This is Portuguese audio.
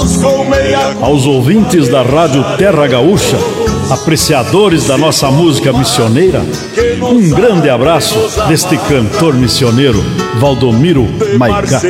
Aos ouvintes da Rádio Terra Gaúcha, apreciadores da nossa música missioneira, um grande abraço deste cantor missioneiro, Valdomiro Maicá.